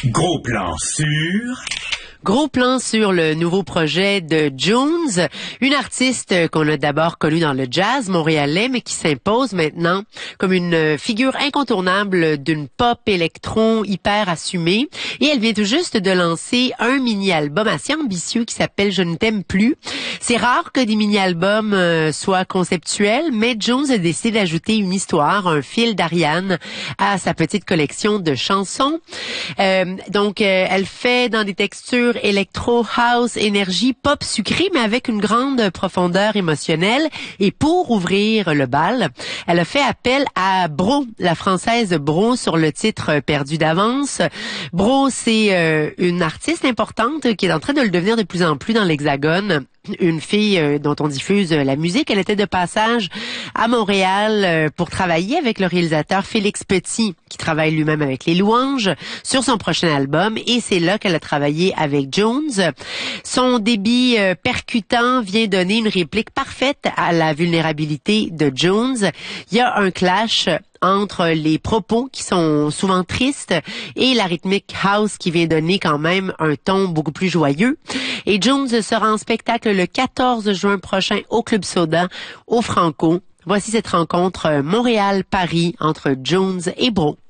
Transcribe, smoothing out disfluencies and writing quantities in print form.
Gros plan sur... Gros plan sur le nouveau projet de Jones, une artiste qu'on a d'abord connue dans le jazz montréalais, mais qui s'impose maintenant comme une figure incontournable d'une pop électron hyper assumée. Et elle vient tout juste de lancer un mini-album assez ambitieux qui s'appelle « Je ne t'aime plus ». C'est rare que des mini-albums soient conceptuels, mais Jones a décidé d'ajouter une histoire, un fil d'Ariane à sa petite collection de chansons. Donc, elle fait dans des textures électro, house, énergie, pop sucrée, mais avec une grande profondeur émotionnelle. Et pour ouvrir le bal, elle a fait appel à Bro, la française Bro, sur le titre Perdu d'avance. Bro, c'est une artiste importante qui est en train de le devenir de plus en plus dans l'Hexagone. Une fille dont on diffuse la musique. Elle était de passage à Montréal pour travailler avec le réalisateur Félix Petit, qui travaille lui-même avec Les Louanges, sur son prochain album. Et c'est là qu'elle a travaillé avec Jones. Son débit percutant vient donner une réplique parfaite à la vulnérabilité de Jones. Il y a un clash entre les propos qui sont souvent tristes et la rythmique house qui vient donner quand même un ton beaucoup plus joyeux. Et Jones sera en spectacle le 14 juin prochain au Club Soda, au Franco. Voici cette rencontre Montréal-Paris entre Jones et Bro.